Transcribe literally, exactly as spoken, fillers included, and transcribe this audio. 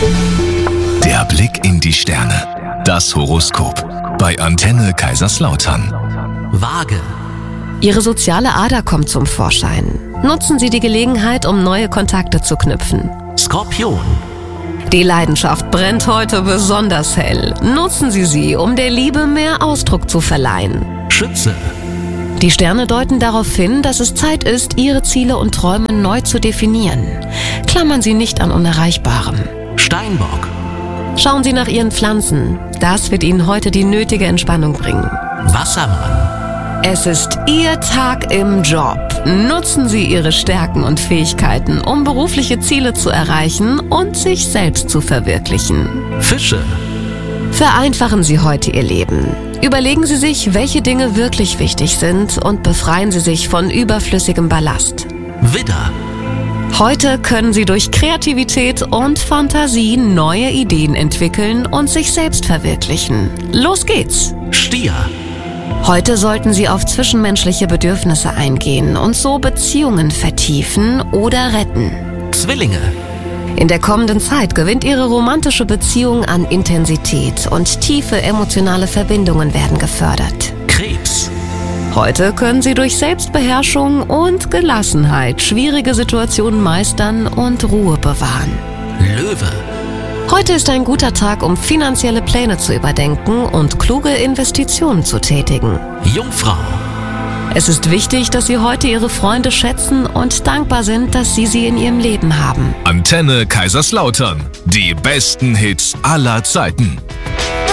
Der Blick in die Sterne. Das Horoskop. Bei Antenne Kaiserslautern. Waage. Ihre soziale Ader kommt zum Vorschein. Nutzen Sie die Gelegenheit, um neue Kontakte zu knüpfen. Skorpion. Die Leidenschaft brennt heute besonders hell. Nutzen Sie sie, um der Liebe mehr Ausdruck zu verleihen. Schütze. Die Sterne deuten darauf hin, dass es Zeit ist, Ihre Ziele und Träume neu zu definieren. Klammern Sie nicht an Unerreichbarem. Steinbock. Schauen Sie nach Ihren Pflanzen. Das wird Ihnen heute die nötige Entspannung bringen. Wassermann. Es ist Ihr Tag im Job. Nutzen Sie Ihre Stärken und Fähigkeiten, um berufliche Ziele zu erreichen und sich selbst zu verwirklichen. Fische. Vereinfachen Sie heute Ihr Leben. Überlegen Sie sich, welche Dinge wirklich wichtig sind und befreien Sie sich von überflüssigem Ballast. Widder. Heute können Sie durch Kreativität und Fantasie neue Ideen entwickeln und sich selbst verwirklichen. Los geht's! Stier. Heute sollten Sie auf zwischenmenschliche Bedürfnisse eingehen und so Beziehungen vertiefen oder retten. Zwillinge. In der kommenden Zeit gewinnt Ihre romantische Beziehung an Intensität und tiefe emotionale Verbindungen werden gefördert. Krebs. Heute können Sie durch Selbstbeherrschung und Gelassenheit schwierige Situationen meistern und Ruhe bewahren. Löwe. Heute ist ein guter Tag, um finanzielle Pläne zu überdenken und kluge Investitionen zu tätigen. Jungfrau. Es ist wichtig, dass Sie heute Ihre Freunde schätzen und dankbar sind, dass Sie sie in Ihrem Leben haben. Antenne Kaiserslautern. Die besten Hits aller Zeiten.